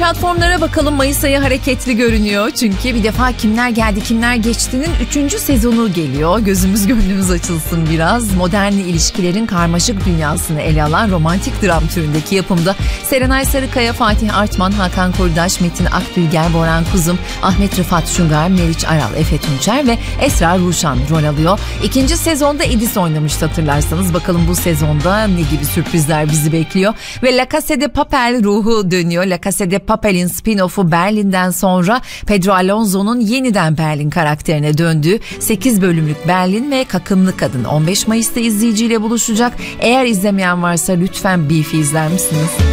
Platformlara bakalım, Mayıs ayı hareketli görünüyor. Çünkü bir defa Kimler Geldi Kimler Geçti'nin 3. sezonu geliyor. Gözümüz gönlümüz açılsın biraz. Modern ilişkilerin karmaşık dünyasını ele alan romantik dram türündeki yapımda Serenay Sarıkaya, Fatih Artman, Hakan Kurdaş, Metin Akbilger, Boran Kuzum, Ahmet Rıfat Şungar, Meriç Aral, Efe Tunçer ve Esra Ruşan rol alıyor. 2. sezonda Edis oynamıştı hatırlarsanız. Bakalım bu sezonda ne gibi sürprizler bizi bekliyor. Ve La Casa de Papel ruhu dönüyor. La Casa de Papel'in spin-off'u Berlin'den sonra Pedro Alonso'nun yeniden Berlin karakterine döndüğü 8 bölümlük Berlin ve Kakımlı Kadın 15 Mayıs'ta izleyiciyle buluşacak. Eğer izlemeyen varsa lütfen Beef'i izler misiniz?